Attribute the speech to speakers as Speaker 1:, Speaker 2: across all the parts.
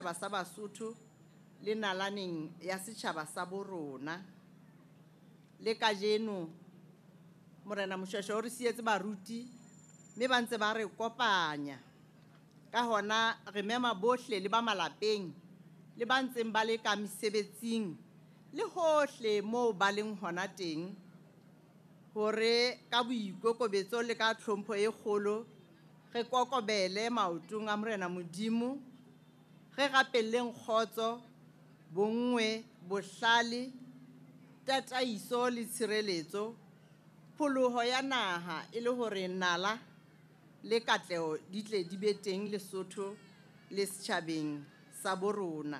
Speaker 1: Sa Basotho le nalaneng ya setjhaba sa borona le kajeno Morena Moshoeshoe o re sietse baruti mme ba ntse ba re kopanya ka hona re mema bohle le ba malapeng le ba ntseng ba le ka mesebetsing le hohle moo ba leng hona teng hore ka boikokobetso le ka tlhompho e kgolo re kokobele maotong a Morena Modimo re rapelleng kgotso bonngwe bohlale tataiso le tshireletso pholoho ya naha e le hore nala le katleho di tle di be teng Lesotho le setjhabeng sa borona.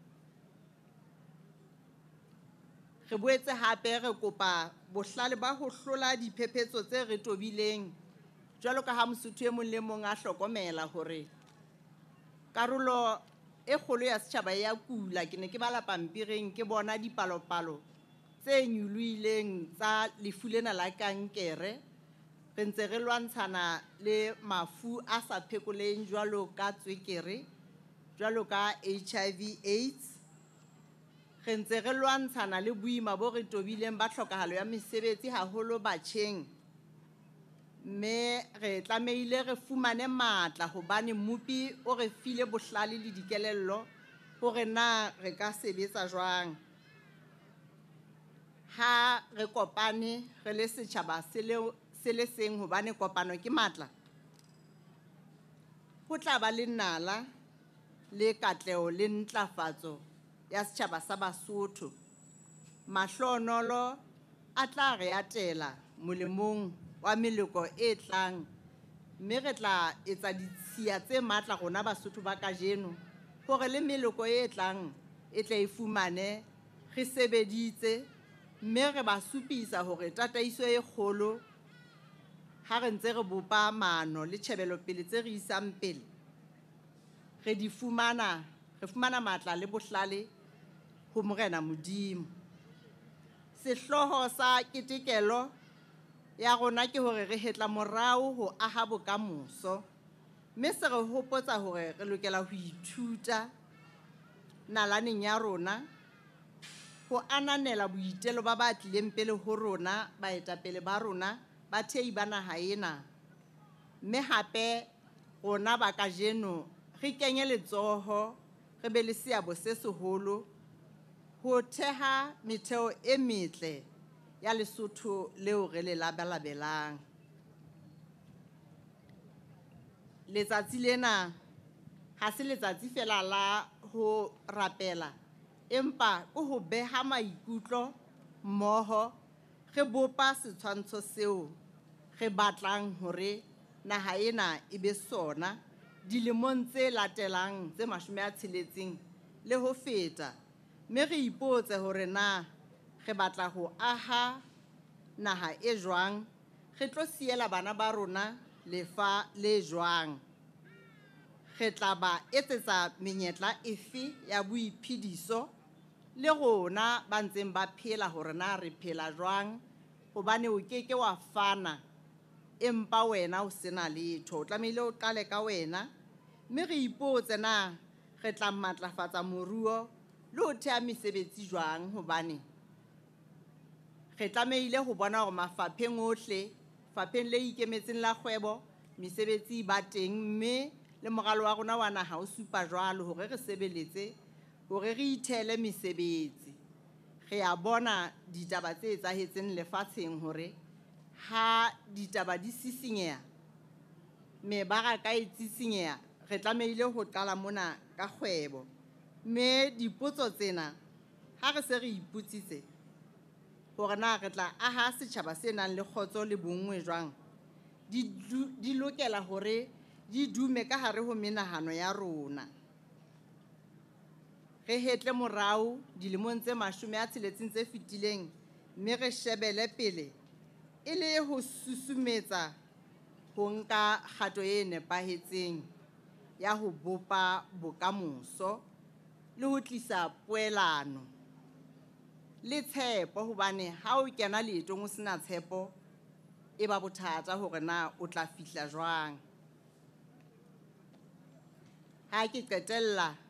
Speaker 1: Re boetse hape re kopa bohlale ba ho hlola diphephetso tse re tobileng jwalo ka ha Mosotho e mong le mong a hlokomela hore karolo e kgolo ya setjhaba ya kula. Ke ne ke bala pampiring ke bona dipalopalo tse nyolohileng tsa lefu lena la kankere re ntse re lwantshana le mafu a sa phekoleng jwalo ka tswekere jwalo ka HIV AIDS re ntse re lwantshana le boima bo re tobileng ba tlhokahalo ya mesebetsi haholo batjheng mme re tlamehile re fumane matla hobane mmupi o re file bohlale le dikelello hore na re ka sebetsa jwang ha re kopane re le setjhaba se le seng hobane kopano ke matla ho tla ba le nala le katleho le ntlafatso ya setjhaba sa Basotho. Mahlonolo a tla re atela molemong wa meloko e tlang mme re tla etsa ditshiya tse matla rona Basotho ba kajeno hore le meloko e tlang e tle e fumane re sebeditse mme re ba supisa hore tataiso e kgolo ha re ntse re bopa maano le tjhebelopele tse re isang pele re fumana matla le bohlale ho Morena Modimo. Sehloho sa ketekelo ya rona ke hore re hetla morao ho aha bokamoso mme se re hopotsa hore re lokela ho ithuta nalaneng ya rona ho ananela boitelo ba ba tlileng pele ho rona baetapele ba rona ba thehi ba naha ena mme hape rona ba kajeno re kenye letsoho re be le seabo se seholo ho theha metheo e metle ya Lesotho leo re le labalabelang. Letsatsi lena ha se letsatsi fela la ho rapela empa ke ho beha maikutlo mmoho re bopa setshwantsho seo re batlang hore naha ena e be sona dilemong tse latelang tse 60 le ho feta mme re ipotse hore na re batla ho aha naha e jwang re tlo siela bana ba rona lefa le jwang re tla ba etsetsa menyetla efe ya boiphediso le rona ba ntseng ba phela hore na re phela jwang hobane o keke wa fana empa wena o sena letho o tlamehile o qale ka wena mme re ipotse na re tla matlafatsa moruo le ho theha mesebetsi jwang hobane re tlamehile ho bona hore mafapheng ohle fapheng le ikemetseng la kgwebo mesebetsi ba teng mme le moralo wa rona wa naha o supa jwalo hore re sebeletse hore re ithele mesebetsi re a bona ditaba tse etsahetseng lefatsheng hore ha ditaba di sisinyeha mebaraka e tsisinyeha re tlamehile ho qala mona ka kgwebo mme dipotso tsena ha re se re iputsitse hore na re tla aha setjhaba se nang le kgotso le bonngwe jwang di lokela hore di dume ka hare ho menahano ya rona. Re hetle morao dilemong tse 60 tse fetileng mme re shebele pele e le ho susumetsa ho nka kgato e nepahetseng ya ho bopa bokamoso le ho tlisa poelano le tshepo hobane ha o kena leetong o sena tshepo e ba bothata hore na o tla fihla jwang. Ha ke qetella